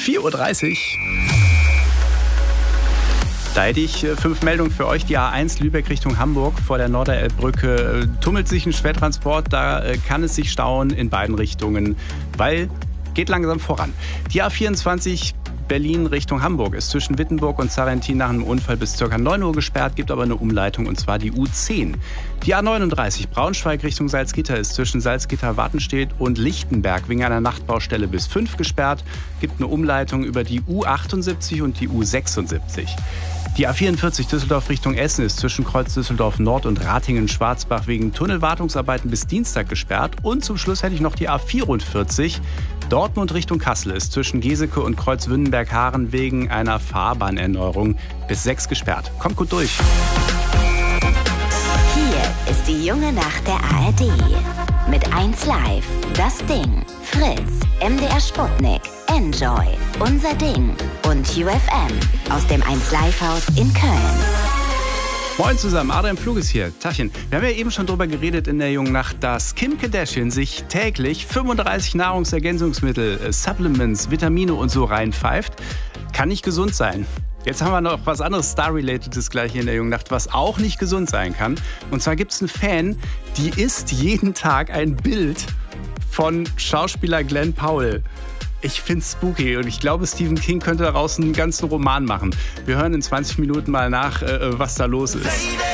4:30 Uhr. Da hätte ich 5 Meldungen für euch. Die A1 Lübeck Richtung Hamburg vor der Norderelbbbrücke tummelt sich ein Schwertransport. Da kann es sich stauen in beiden Richtungen, weil geht langsam voran. Die A24 Berlin Richtung Hamburg ist zwischen Wittenburg und Sarrentin nach einem Unfall bis ca. 9 Uhr gesperrt, gibt aber eine Umleitung, und zwar die U10. Die A39 Braunschweig Richtung Salzgitter ist zwischen Salzgitter-Wattenstedt und Lichtenberg wegen einer Nachtbaustelle bis 5 gesperrt, gibt eine Umleitung über die U78 und die U76. Die A44 Düsseldorf Richtung Essen ist zwischen Kreuz Düsseldorf Nord und Ratingen-Schwarzbach wegen Tunnelwartungsarbeiten bis Dienstag gesperrt. Und zum Schluss hätte ich noch die A44 Dortmund Richtung Kassel ist zwischen Geseke und Kreuzwündenberg-Haaren wegen einer Fahrbahnerneuerung bis 6 gesperrt. Kommt gut durch. Hier ist die junge Nacht der ARD. Mit 1 Live, Das Ding, Fritz, MDR Sputnik, Enjoy, Unser Ding und UFM aus dem 1 Live Haus in Köln. Moin zusammen, Adrian Pflug ist hier. Tachchen. Wir haben ja eben schon drüber geredet in der jungen Nacht, dass Kim Kardashian sich täglich 35 Nahrungsergänzungsmittel, Supplements, Vitamine und so reinpfeift. Kann nicht gesund sein. Jetzt haben wir noch was anderes Star-Relatedes gleich hier in der jungen Nacht, was auch nicht gesund sein kann. Und zwar gibt es einen Fan, die isst jeden Tag ein Bild von Schauspieler Glenn Powell. Ich find's spooky und ich glaube, Stephen King könnte daraus einen ganzen Roman machen. Wir hören in 20 Minuten mal nach, was da los ist.